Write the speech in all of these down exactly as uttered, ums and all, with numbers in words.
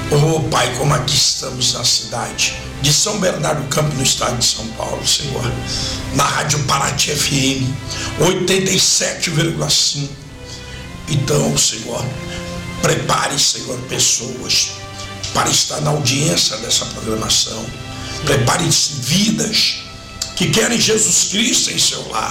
Oh, Pai, como aqui estamos na cidade de São Bernardo do Campo, no estado de São Paulo, Senhor, na Rádio Paraty F M oitenta e sete vírgula cinco. Então, Senhor, prepare, Senhor, pessoas para estar na audiência dessa programação. Prepare vidas que querem Jesus Cristo em seu lar.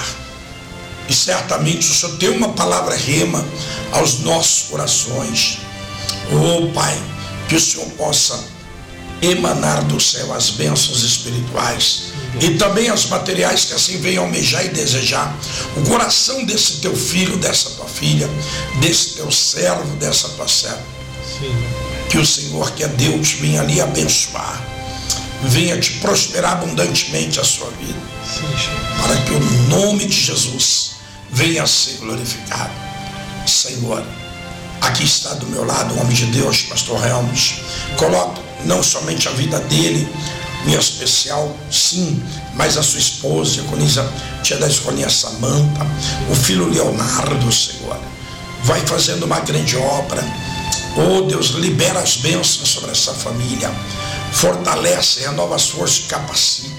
E certamente o Senhor tem uma palavra rema aos nossos corações. Oh, Pai, que o Senhor possa emanar do céu as bênçãos espirituais e também as materiais que assim venham almejar e desejar o coração desse teu filho, dessa tua filha, desse teu servo, dessa tua serva. Sim. Que o Senhor, que é Deus, venha ali abençoar, venha te prosperar abundantemente a sua vida. Sim, para que o nome de Jesus venha a ser glorificado. Senhor, aqui está do meu lado o homem de Deus, pastor Helmut. Coloco não somente a vida dele, em especial, sim, mas a sua esposa, Diaconisa, tia da escolinha Samanta, o filho Leonardo, Senhor. Vai fazendo uma grande obra. Oh, Deus, libera as bênçãos sobre essa família. Fortalece, renova as forças e capacita.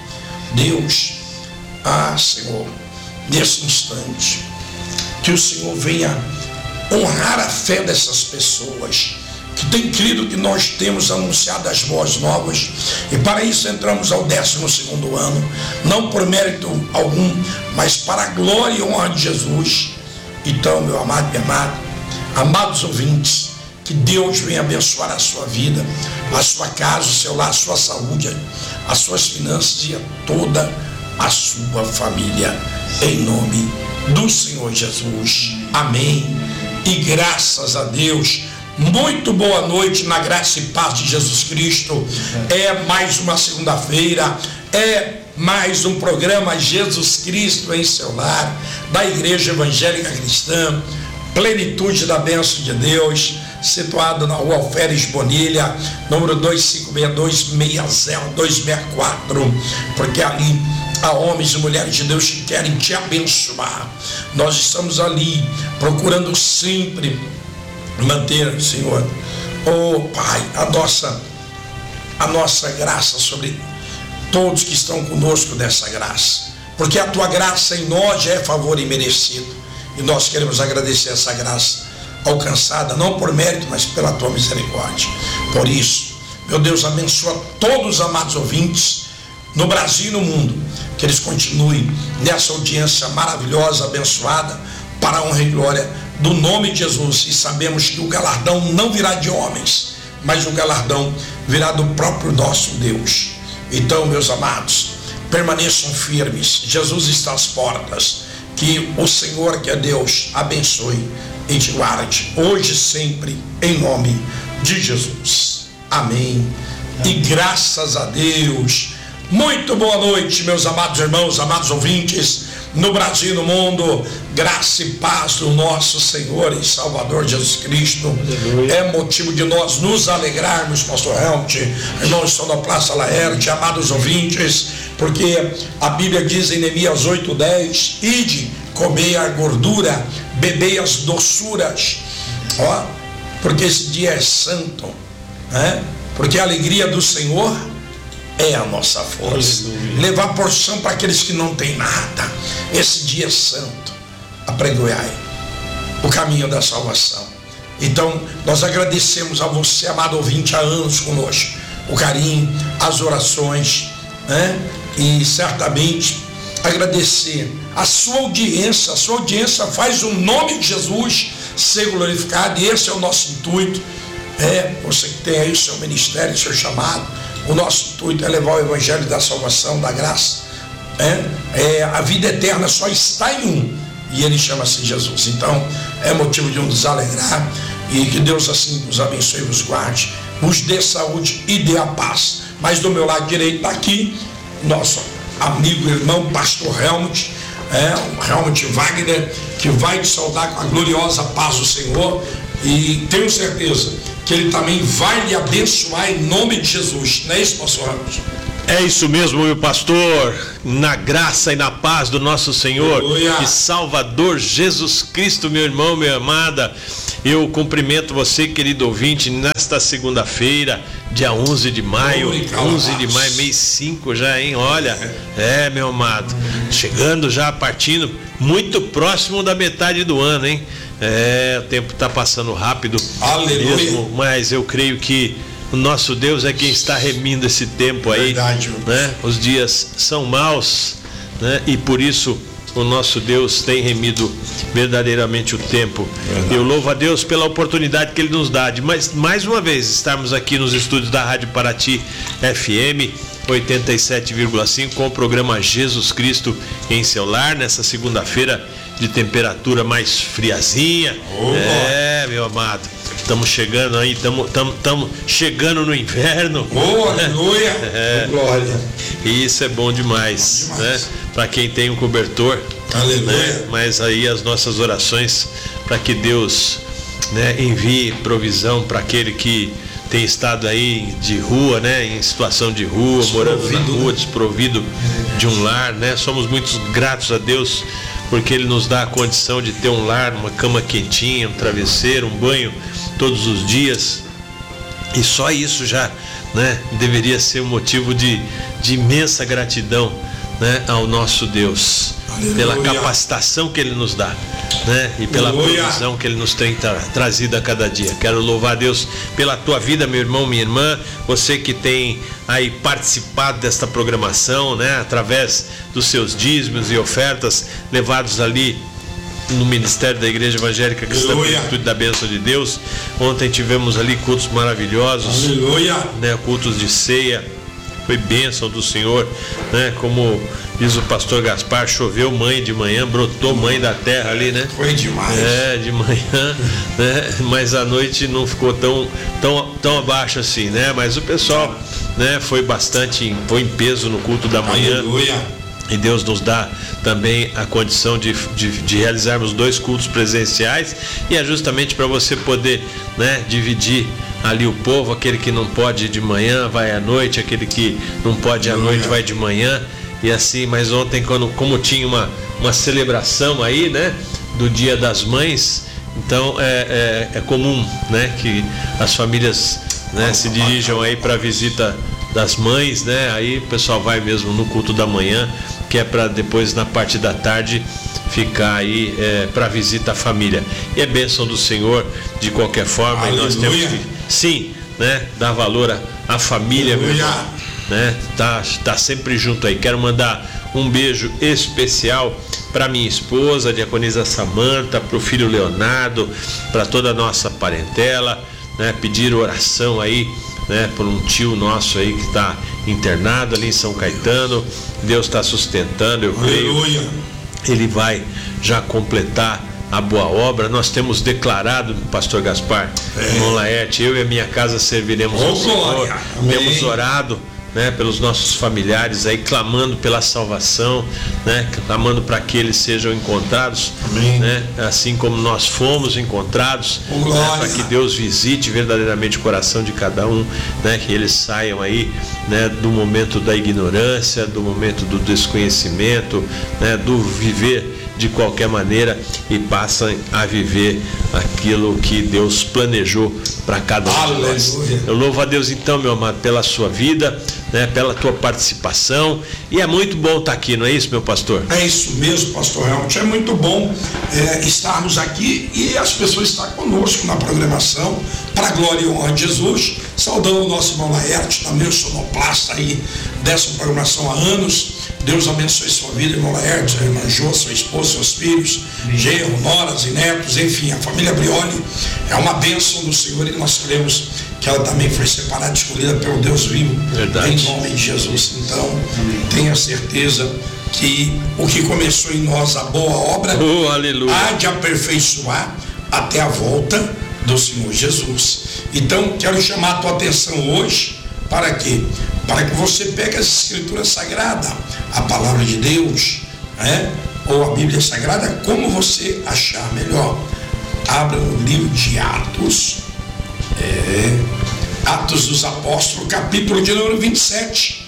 Deus, ah, Senhor, nesse instante, que o Senhor venha honrar a fé dessas pessoas que têm crido que nós temos anunciado as boas novas, e para isso entramos ao décimo segundo ano, não por mérito algum, mas para a glória e honra de Jesus. Então, meu amado e amado, amados ouvintes, que Deus venha abençoar a sua vida, a sua casa, o seu lar, a sua saúde, as suas finanças e a toda a sua família, em nome do Senhor Jesus. Amém. E graças a Deus. Muito boa noite na graça e paz de Jesus Cristo. É mais uma segunda-feira, é mais um programa Jesus Cristo em seu lar, da Igreja Evangélica Cristã, Plenitude da Bênção de Deus, situado na rua Alferes Bonilha, número dois cinco seis dois, seis zero dois seis quatro, porque ali há homens e mulheres de Deus que querem te abençoar. Nós estamos ali procurando sempre manter, Senhor, oh Pai, a nossa, a nossa graça sobre todos que estão conosco dessa graça, porque a tua graça em nós já é favor imerecido, e nós queremos agradecer essa graça alcançada, não por mérito, mas pela tua misericórdia. Por isso, meu Deus, abençoa todos os amados ouvintes no Brasil e no mundo, que eles continuem nessa audiência maravilhosa, abençoada, para a honra e glória do nome de Jesus. E sabemos que o galardão não virá de homens, mas o galardão virá do próprio nosso Deus. Então, meus amados, permaneçam firmes. Jesus está às portas. Que o Senhor, que é Deus, abençoe e te guarde, hoje e sempre, em nome de Jesus. Amém. E graças a Deus. Muito boa noite, meus amados irmãos, amados ouvintes, no Brasil e no mundo. Graça e paz do nosso Senhor e Salvador Jesus Cristo. Aleluia. É motivo de nós nos alegrarmos, pastor Helmut, irmãos estão na Praça Laerte, amados ouvintes, porque a Bíblia diz em Neemias oito, dez, ide, comei a gordura, bebei as doçuras, ó, porque esse dia é santo, né? Porque a alegria do Senhor é a nossa força. Aleluia. Levar porção para aqueles que não têm nada. Esse dia é santo. Apregoai o caminho da salvação. Então, nós agradecemos a você, amado ouvinte, há anos conosco, o carinho, as orações, né? E certamente agradecer a sua audiência. A sua audiência faz o nome de Jesus ser glorificado, e esse é o nosso intuito. É, você que tem aí o seu ministério, o seu chamado, o nosso intuito é levar o evangelho da salvação, da graça. É, é, a vida eterna só está em um, e ele chama-se Jesus. Então é motivo de nos alegrar, e que Deus assim nos abençoe e nos guarde, nos dê saúde e dê a paz. Mas do meu lado direito está aqui nosso amigo, irmão, pastor Helmut, é, o Helmut Wagner, que vai te saudar com a gloriosa paz do Senhor, e tenho certeza que ele também vai lhe abençoar em nome de Jesus. Não é isso, pastor Helmut? É isso mesmo, meu pastor, na graça e na paz do nosso Senhor Aleluia. E Salvador Jesus Cristo, meu irmão, minha amada, eu cumprimento você, querido ouvinte, nesta segunda-feira, dia onze de maio, onze de maio, mês cinco já, hein? Olha, é, meu amado, chegando já, partindo, muito próximo da metade do ano, hein? É, o tempo está passando rápido Aleluia. Mesmo, mas eu creio que o nosso Deus é quem está remindo esse tempo aí. Verdade, né? Os dias são maus, né? E por isso o nosso Deus tem remido verdadeiramente o tempo. Verdade. Eu louvo a Deus pela oportunidade que Ele nos dá de mais, mais uma vez estarmos aqui nos estúdios da Rádio Paraty F M oitenta e sete vírgula cinco com o programa Jesus Cristo em seu lar, nessa segunda-feira de temperatura mais friazinha. Oh. É, meu amado, estamos chegando aí, estamos chegando no inverno. Oh, aleluia! É, glória! E isso é bom demais, bom demais. Né? Para quem tem um cobertor. Aleluia! Né? Mas aí as nossas orações para que Deus, né, envie provisão para aquele que tem estado aí de rua, né, em situação de rua, morando na rua, desprovido de um lar, né? Somos muito gratos a Deus porque Ele nos dá a condição de ter um lar, uma cama quentinha, um travesseiro, um banho todos os dias. E só isso já, né, deveria ser um motivo de, de imensa gratidão, né, ao nosso Deus. Aleluia. Pela capacitação que Ele nos dá, né, e pela Aleluia. Provisão que Ele nos tem tra- trazido a cada dia. Quero louvar a Deus pela tua vida, meu irmão, minha irmã, você que tem aí participado desta programação, né, através dos seus dízimos e ofertas levados ali no Ministério da Igreja Evangélica Cristã Plenitude da Bênção de Deus. Ontem tivemos ali cultos maravilhosos, Aleluia. Né, cultos de ceia, foi bênção do Senhor, né? Como diz o pastor Gaspar, choveu mãe de manhã, brotou mãe da terra ali, né? Foi demais. É, de manhã, né? Mas a noite não ficou tão, tão, tão abaixo assim, né? Mas o pessoal, né, foi bastante, foi em peso no culto da manhã. Aleluia. E Deus nos dá também a condição de, de, de realizarmos dois cultos presenciais, e é justamente para você poder, né, dividir ali o povo, aquele que não pode ir de manhã vai à noite, aquele que não pode ir à noite vai de manhã, e assim. Mas ontem, quando, como tinha uma, uma celebração aí, né, do Dia das Mães, então é, é, é comum, né, que as famílias, né, se dirijam aí para a visita das mães, né? Aí o pessoal vai mesmo no culto da manhã, que é para depois na parte da tarde ficar aí é, para visita à família. E é bênção do Senhor de qualquer forma. Aleluia. E nós temos que, sim, né, dar valor à, à família, meu irmão, né? Tá, tá sempre junto aí. Quero mandar um beijo especial para minha esposa, a diaconisa Samanta, para o filho Leonardo, para toda a nossa parentela, né? Pedir oração aí, né, por um tio nosso aí que está internado ali em São Caetano. Deus está sustentando, eu creio. Aleluia. Ele vai já completar a boa obra. Nós temos declarado, pastor Gaspar, é. irmão Laerte, eu e a minha casa serviremos ao Senhor. Temos orado, né, pelos nossos familiares aí, clamando pela salvação, né, clamando para que eles sejam encontrados, né, assim como nós fomos encontrados, né, para que Deus visite verdadeiramente o coração de cada um, né, que eles saiam aí, né, do momento da ignorância, do momento do desconhecimento, né, do viver de qualquer maneira, e passam a viver aquilo que Deus planejou para cada um de nós. Eu louvo a Deus então, meu amado, pela sua vida, né, pela tua participação, e é muito bom estar aqui, não é isso, meu pastor? É isso mesmo, pastor Helmut, é muito bom é, estarmos aqui e as pessoas estarem conosco na programação, para a glória e honra de Jesus. Saudando o nosso irmão Laerte, também o sonoplasta aí dessa programação há anos. Deus abençoe sua vida, irmão Laerte, a irmã Jô, sua esposa, seus filhos, genro, noras e netos, enfim, a família Brioli é uma bênção do Senhor, e nós cremos que ela também foi separada, escolhida pelo Deus vivo. Verdade. Em nome de Jesus. Então, tenha certeza que o que começou em nós, a boa obra, oh, aleluia, há de aperfeiçoar até a volta do Senhor Jesus. Então, quero chamar a tua atenção hoje para quê? Para que você pegue as Escrituras Sagradas, a Palavra de Deus, né? Ou a Bíblia Sagrada, como você achar melhor. Abra o livro de Atos, é, Atos dos Apóstolos, capítulo de número vinte e sete.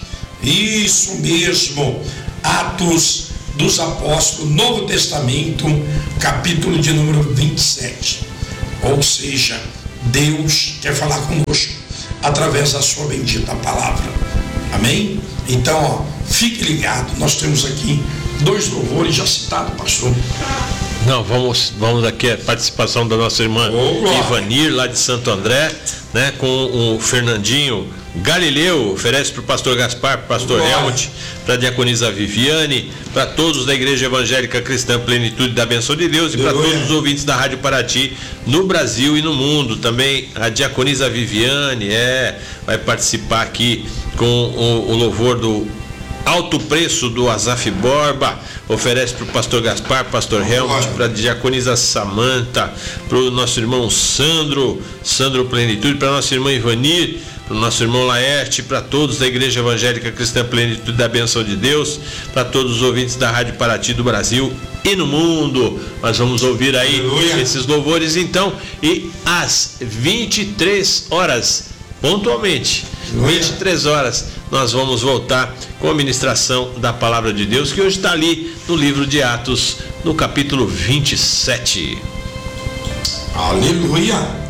Isso mesmo, Atos dos Apóstolos, Novo Testamento, capítulo de número vinte e sete. Ou seja, Deus quer falar conosco através da sua bendita palavra. Amém? Então, ó, fique ligado, nós temos aqui dois louvores já citados, pastor. Não, vamos, vamos aqui a participação da nossa irmã oh, Ivanir, lá de Santo André, né, com o Fernandinho Galileu, oferece para o pastor Gaspar, para o pastor oh, Helmut, para a diaconisa Viviane, para todos da Igreja Evangélica Cristã Plenitude da Benção de Deus e para todos os ouvintes da Rádio Paraty no Brasil e no mundo. Também a diaconisa Viviane é, vai participar aqui com o, o louvor do Alto Preço do Azaf Borba, oferece para o pastor Gaspar, pastor Helmut, para a diaconisa Samanta, para o nosso irmão Sandro, Sandro Plenitude, para a nossa irmã Ivanir, para o nosso irmão Laerte, para todos da Igreja Evangélica Cristã Plenitude da Benção de Deus, para todos os ouvintes da Rádio Paraty do Brasil e no mundo. Nós vamos ouvir aí Aleluia. Esses louvores então, e às vinte e três horas, pontualmente, Aleluia. vinte e três horas, nós vamos voltar com a ministração da Palavra de Deus, que hoje está ali no livro de Atos, no capítulo vinte e sete. Aleluia!